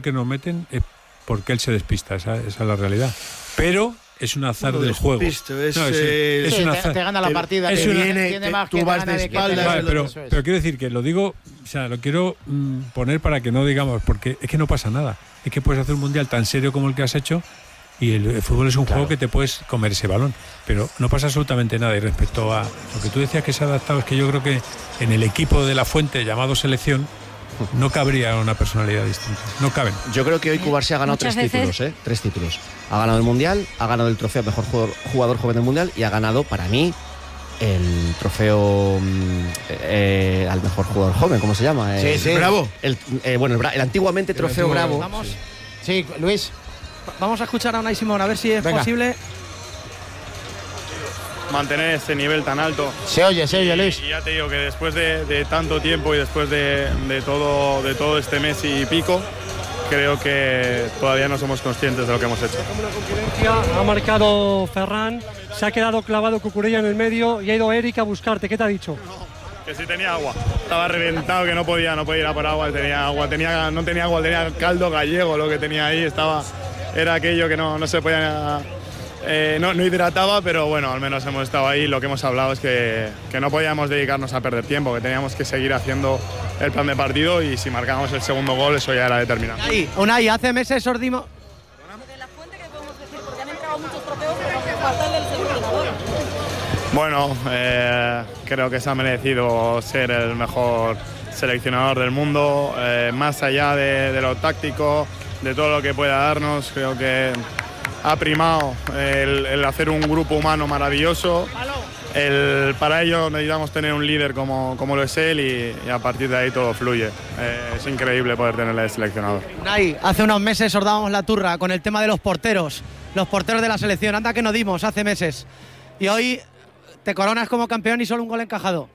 que nos meten es porque él se despista, esa es la realidad. Pero es un azar del juego. Es un azar. Te gana la partida, tiene más que vas de espaldas. Vale, pero quiero decir que lo digo, o sea, lo quiero poner para que no digamos, porque es que no pasa nada. Es que puedes hacer un mundial tan serio como el que has hecho y el fútbol es un juego que te puedes comer ese balón, pero no pasa absolutamente nada. Y respecto a lo que tú decías que se ha adaptado, es que yo creo que en el equipo de la Fuente llamado selección no cabría una personalidad distinta. No caben. Yo creo que hoy Cubarsí ha ganado tres títulos. Ha ganado el Mundial, ha ganado el trofeo Mejor Jugador Joven del Mundial y ha ganado, para mí, el trofeo al Mejor Jugador Joven, ¿cómo se llama? Bravo. El antiguamente trofeo Bravo. Vamos. Sí, Luis. Vamos a escuchar a Unai Simón, a ver si es posible mantener ese nivel tan alto. Se oye, Luis. Y ya te digo que después de tanto tiempo y después de todo este mes y pico, creo que todavía no somos conscientes de lo que hemos hecho. Ha marcado Ferran, se ha quedado clavado Cucurella en el medio y ha ido Eric a buscarte. ¿Qué te ha dicho? Que si tenía agua. Estaba reventado, que no podía ir a por agua. No tenía agua, tenía caldo gallego lo que tenía ahí. Era aquello que no se podía... no hidrataba, pero bueno, al menos hemos estado ahí. Lo que hemos hablado es que no podíamos dedicarnos a perder tiempo, que teníamos que seguir haciendo el plan de partido y si marcábamos el segundo gol, eso ya era determinante. Unai, hace meses os dimos... De la Fuente, ¿qué podemos decir? Porque han entrado muchos trofeos, pero falta el seleccionador. Bueno, creo que se ha merecido ser el mejor seleccionador del mundo, más allá de lo táctico, de todo lo que pueda darnos. Creo que ha primado el hacer un grupo humano maravilloso. Para ello necesitamos tener un líder como lo es él y a partir de ahí todo fluye. Es increíble poder tenerle de seleccionador. Unai, hace unos meses os dábamos la turra con el tema de los porteros de la selección. Anda que nos dimos hace meses. Y hoy te coronas como campeón y solo un gol encajado.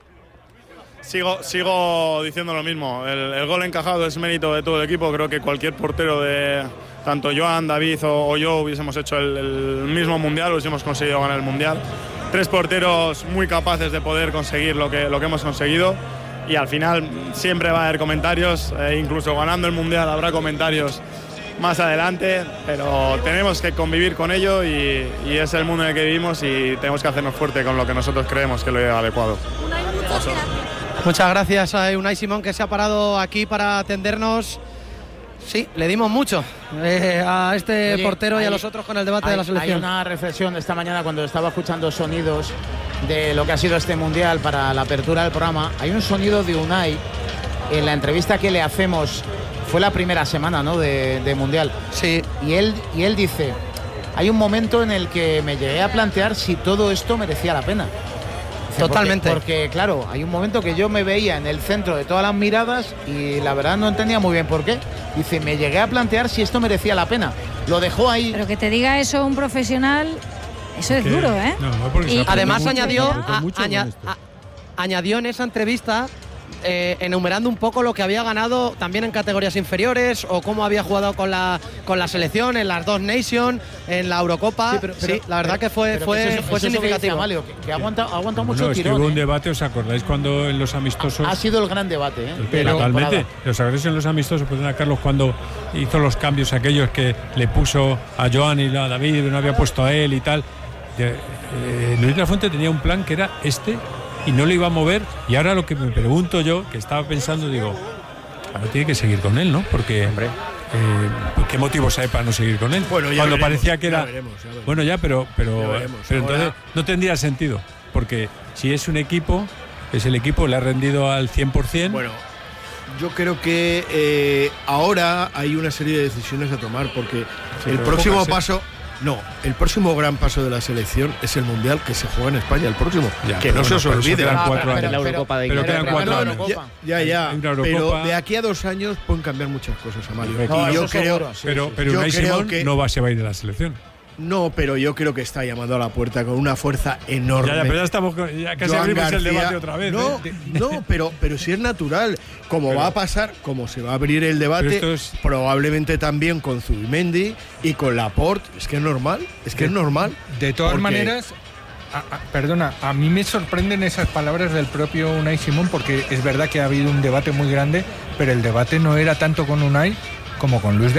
Sigo diciendo lo mismo. El gol encajado es mérito de todo el equipo. Creo que cualquier portero de tanto Joan, David o yo hubiésemos hecho el mismo mundial, hubiésemos conseguido ganar el mundial. 3 porteros muy capaces de poder conseguir lo que hemos conseguido y al final siempre va a haber comentarios, incluso ganando el mundial habrá comentarios más adelante, pero tenemos que convivir con ello y es el mundo en el que vivimos y tenemos que hacernos fuerte con lo que nosotros creemos que es lo adecuado. Muchas gracias a Unai Simón, que se ha parado aquí para atendernos. Sí, le dimos mucho a este portero y a los otros con el debate de la selección. Hay una reflexión de esta mañana cuando estaba escuchando sonidos de lo que ha sido este mundial para la apertura del programa. Hay un sonido de Unai en la entrevista que le hacemos, fue la primera semana, ¿no?, de mundial. Sí. Y él dice, hay un momento en el que me llegué a plantear si todo esto merecía la pena. Totalmente. Porque claro, hay un momento que yo me veía en el centro de todas las miradas y la verdad no entendía muy bien por qué. Dice, me llegué a plantear si esto merecía la pena. Lo dejó ahí. Pero que te diga eso un profesional, eso es duro, ¿eh? Y además añadió en esa entrevista enumerando un poco lo que había ganado también en categorías inferiores o cómo había jugado con la selección en las 2 Nations, en la Eurocopa. Sí, la verdad que fue significativo. Que ha aguantado mucho tirón. Es que hubo un debate, ¿os acordáis cuando en los amistosos? Ha sido el gran debate, Totalmente. ¿Os acordáis en los amistosos? Pues a Carlos cuando hizo los cambios aquellos que le puso a Joan y a David, no había puesto a él y tal. Luis de la Fuente tenía un plan que era y no lo iba a mover, y ahora lo que me pregunto yo, que estaba pensando, digo, ahora tiene que seguir con él, ¿no? Porque ¿qué motivos hay para no seguir con él? Bueno, cuando veremos, parecía que era veremos. Bueno, ya, pero veremos. entonces no tendría sentido, porque si es un equipo, el equipo le ha rendido al 100%. Bueno, yo creo que ahora hay una serie de decisiones a tomar, porque el próximo paso... No, el próximo gran paso de la selección es el Mundial que se juega en España, el próximo. Que no se os olvide. Quedan 4 años. La Eurocopa de pero quedan 4 años. Ya. Pero de aquí a 2 años pueden cambiar muchas cosas, Amalio. Pero Unai Simón no se va a ir de la selección. No, pero yo creo que está llamando a la puerta con una fuerza enorme. Pero ya casi abrimos el debate otra vez. No, pero si es natural. Va a pasar, como se va a abrir el debate, probablemente también con Zubimendi y con Laporte. Es que es normal, es normal. De todas maneras, a mí me sorprenden esas palabras del propio Unai Simón, porque es verdad que ha habido un debate muy grande, pero el debate no era tanto con Unai como con Luis de